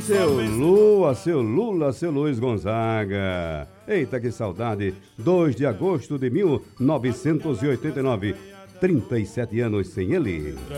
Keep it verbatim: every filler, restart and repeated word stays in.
Seu Lua, seu Lula, seu Luiz Gonzaga. Eita, que saudade. dois de agosto de mil novecentos e oitenta e nove. trinta e sete anos sem ele.